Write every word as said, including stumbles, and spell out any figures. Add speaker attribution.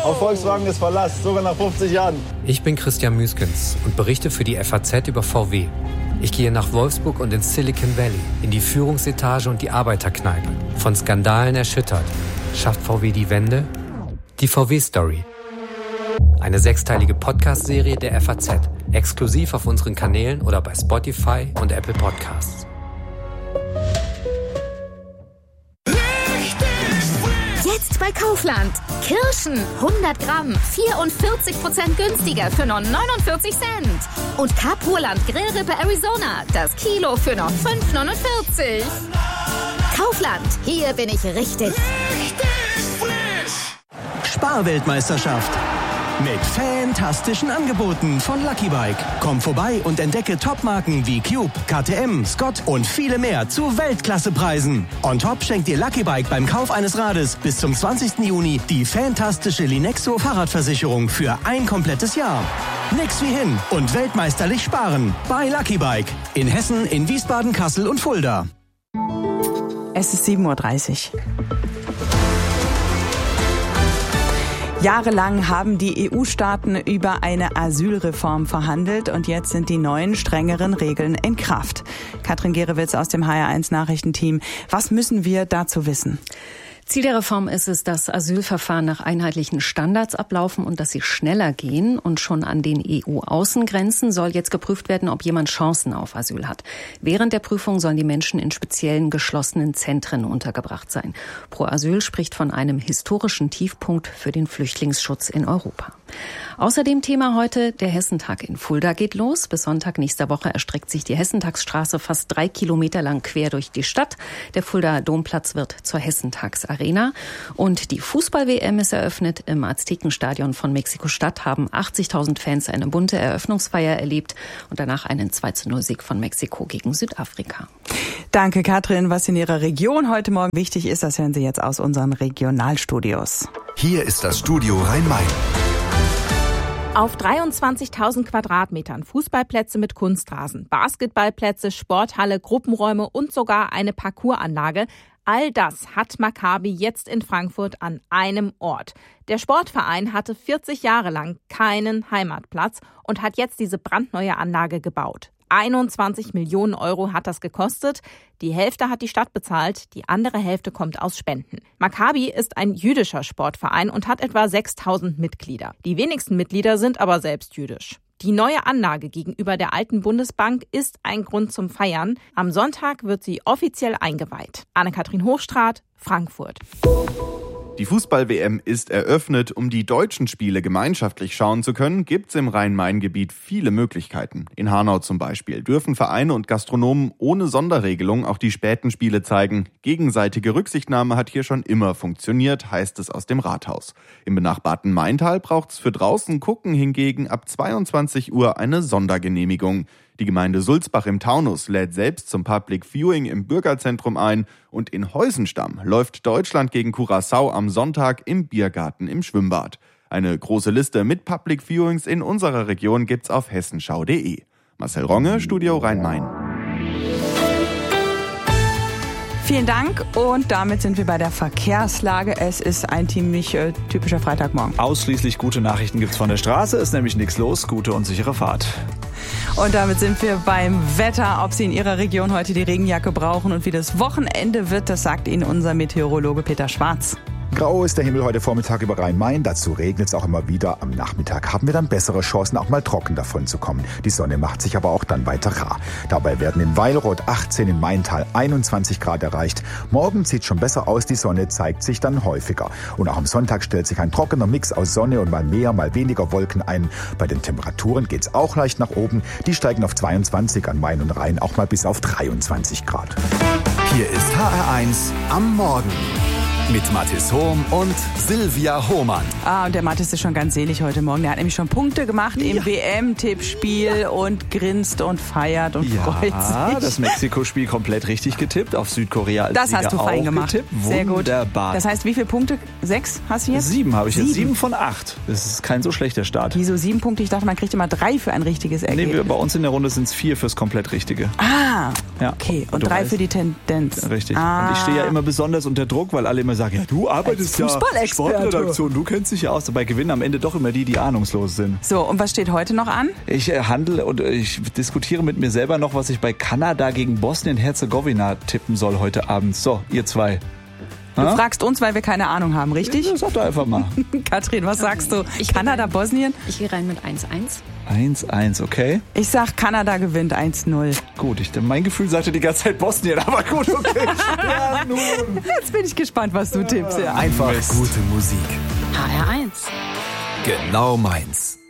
Speaker 1: Auf Volkswagen ist Verlass, sogar nach fünfzig Jahren.
Speaker 2: Ich bin Christian Müskens und berichte für die F A Z über V W. Ich gehe nach Wolfsburg und ins Silicon Valley, in die Führungsetage und die Arbeiterkneipe. Von Skandalen erschüttert. Schafft V W die Wende? Die V W-Story. Eine sechsteilige Podcast-Serie der F A Z. Exklusiv auf unseren Kanälen oder bei Spotify und Apple Podcasts.
Speaker 3: Jetzt bei Kaufland. Kirschen hundert Gramm, vierundvierzig Prozent günstiger für nur neunundvierzig Cent. Und Capurland Grillrippe Arizona, das Kilo für nur fünf neunundvierzig. Kaufland, hier bin ich richtig.
Speaker 4: Richtig frisch.
Speaker 5: Sparweltmeisterschaft. Mit fantastischen Angeboten von Lucky Bike. Komm vorbei und entdecke Topmarken wie Cube, K T M, Scott und viele mehr zu Weltklassepreisen. On top schenkt dir Lucky Bike beim Kauf eines Rades bis zum zwanzigsten Juni die fantastische Linexo Fahrradversicherung für ein komplettes Jahr. Nix wie hin und weltmeisterlich sparen bei Lucky Bike. In Hessen, in Wiesbaden, Kassel und Fulda.
Speaker 6: Es ist sieben Uhr dreißig. Jahrelang haben die E U-Staaten über eine Asylreform verhandelt und jetzt sind die neuen, strengeren Regeln in Kraft. Katrin Gerewitz aus dem H R eins Nachrichtenteam. Was müssen wir dazu wissen?
Speaker 7: Ziel der Reform ist es, dass Asylverfahren nach einheitlichen Standards ablaufen und dass sie schneller gehen. Und schon an den E U-Außengrenzen soll jetzt geprüft werden, ob jemand Chancen auf Asyl hat. Während der Prüfung sollen die Menschen in speziellen geschlossenen Zentren untergebracht sein. Pro Asyl spricht von einem historischen Tiefpunkt für den Flüchtlingsschutz in Europa. Außerdem Thema heute, der Hessentag in Fulda geht los. Bis Sonntag nächster Woche erstreckt sich die Hessentagsstraße fast drei Kilometer lang quer durch die Stadt. Der Fuldaer Domplatz wird zur Hessentagsarena. Und die Fußball-W M ist eröffnet. Im Aztekenstadion von Mexiko-Stadt haben achtzigtausend Fans eine bunte Eröffnungsfeier erlebt und danach einen zwei zu null Sieg von Mexiko gegen Südafrika.
Speaker 6: Danke, Katrin. Was in Ihrer Region heute Morgen wichtig ist, das hören Sie jetzt aus unseren Regionalstudios.
Speaker 8: Hier ist das Studio Rhein-Main.
Speaker 9: Auf dreiundzwanzigtausend Quadratmetern Fußballplätze mit Kunstrasen, Basketballplätze, Sporthalle, Gruppenräume und sogar eine Parcoursanlage. All das hat Maccabi jetzt in Frankfurt an einem Ort. Der Sportverein hatte vierzig Jahre lang keinen Heimatplatz und hat jetzt diese brandneue Anlage gebaut. einundzwanzig Millionen Euro hat das gekostet. Die Hälfte hat die Stadt bezahlt, die andere Hälfte kommt aus Spenden. Maccabi ist ein jüdischer Sportverein und hat etwa sechstausend Mitglieder. Die wenigsten Mitglieder sind aber selbst jüdisch. Die neue Anlage gegenüber der alten Bundesbank ist ein Grund zum Feiern. Am Sonntag wird sie offiziell eingeweiht. Anne-Kathrin Hochstraat, Frankfurt.
Speaker 10: Die Fußball-W M ist eröffnet. Um die deutschen Spiele gemeinschaftlich schauen zu können, gibt's im Rhein-Main-Gebiet viele Möglichkeiten. In Hanau zum Beispiel dürfen Vereine und Gastronomen ohne Sonderregelung auch die späten Spiele zeigen. Gegenseitige Rücksichtnahme hat hier schon immer funktioniert, heißt es aus dem Rathaus. Im benachbarten Maintal braucht's für draußen gucken hingegen ab zweiundzwanzig Uhr eine Sondergenehmigung. Die Gemeinde Sulzbach im Taunus lädt selbst zum Public Viewing im Bürgerzentrum ein und in Heusenstamm läuft Deutschland gegen Curaçao am Sonntag im Biergarten im Schwimmbad. Eine große Liste mit Public Viewings in unserer Region gibt's auf hessenschau punkt de. Marcel Ronge, Studio Rhein-Main.
Speaker 6: Vielen Dank und damit sind wir bei der Verkehrslage. Es ist ein ziemlich äh, typischer Freitagmorgen.
Speaker 11: Ausschließlich gute Nachrichten gibt's von der Straße, ist nämlich nichts los, gute und sichere Fahrt.
Speaker 6: Und damit sind wir beim Wetter. Ob Sie in Ihrer Region heute die Regenjacke brauchen und wie das Wochenende wird, das sagt Ihnen unser Meteorologe Peter Schwarz.
Speaker 12: Grau ist der Himmel heute Vormittag über Rhein-Main. Dazu regnet es auch immer wieder. Am Nachmittag haben wir dann bessere Chancen, auch mal trocken davon zu kommen. Die Sonne macht sich aber auch dann weiter rar. Dabei werden in Weilroth achtzehn, in Maintal einundzwanzig Grad erreicht. Morgen sieht schon besser aus. Die Sonne zeigt sich dann häufiger. Und auch am Sonntag stellt sich ein trockener Mix aus Sonne und mal mehr, mal weniger Wolken ein. Bei den Temperaturen geht es auch leicht nach oben. Die steigen auf zweiundzwanzig, an Main und Rhein auch mal bis auf dreiundzwanzig Grad.
Speaker 8: Hier ist H R eins am Morgen. Mit Mathis Hohm und Silvia Hohmann.
Speaker 6: Ah, und der Mathis ist schon ganz selig heute Morgen. Der hat nämlich schon Punkte gemacht ja. im W M-Tippspiel ja. und grinst und feiert und
Speaker 11: ja,
Speaker 6: freut sich.
Speaker 11: Das Mexiko-Spiel komplett richtig getippt. Auf Südkorea als
Speaker 6: Das
Speaker 11: Sieger
Speaker 6: hast du fein
Speaker 11: auch
Speaker 6: gemacht.
Speaker 11: Getippt.
Speaker 6: Sehr
Speaker 11: Wunderbar.
Speaker 6: gut. Das heißt, wie viele Punkte? Sechs hast du jetzt?
Speaker 11: Sieben habe ich
Speaker 6: sieben.
Speaker 11: jetzt. Sieben von acht. Das ist kein so schlechter Start.
Speaker 6: Wieso sieben Punkte? Ich dachte, man kriegt immer drei für ein richtiges Ergebnis.
Speaker 11: Nee, wir, bei uns in der Runde sind es vier fürs komplett Richtige.
Speaker 6: Ah,
Speaker 11: ja.
Speaker 6: okay. Und, und drei weißt, für die Tendenz.
Speaker 11: Richtig.
Speaker 6: Ah.
Speaker 11: Und ich stehe ja immer besonders unter Druck, weil alle immer sagen, ja, du arbeitest ja Sportredaktion, du kennst dich ja aus. Dabei gewinnen am Ende doch immer die, die ahnungslos sind.
Speaker 6: So, und was steht heute noch an?
Speaker 11: Ich äh, handle und äh, ich diskutiere mit mir selber noch, was ich bei Kanada gegen Bosnien-Herzegowina tippen soll heute Abend. So, ihr zwei.
Speaker 6: Du ha? fragst uns, weil wir keine Ahnung haben, richtig?
Speaker 11: Ja, sag doch einfach mal.
Speaker 6: Katrin, was sagst du? Ich Kanada, Bosnien?
Speaker 7: Ich gehe rein mit eins eins.
Speaker 11: eins eins, okay.
Speaker 6: Ich sag, Kanada gewinnt eins null.
Speaker 11: Gut, ich, mein Gefühl sagte die ganze Zeit Bosnien, aber gut, okay. Ja, nun.
Speaker 6: Jetzt bin ich gespannt, was du tippst. Ja.
Speaker 8: Einfach gute Musik.
Speaker 7: H R eins.
Speaker 8: Genau meins.